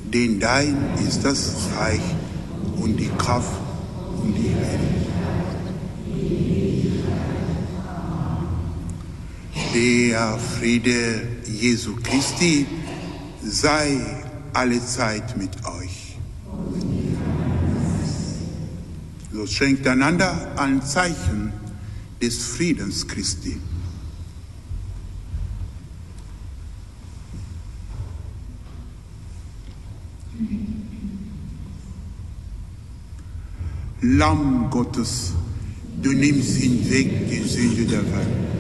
denn dein ist das Reich und die Kraft und die Ehre. Der Friede Jesu Christi sei allezeit mit euch. So schenkt einander ein Zeichen des Friedens Christi. Lamm Gottes, du nimmst hinweg die Sünde der Welt.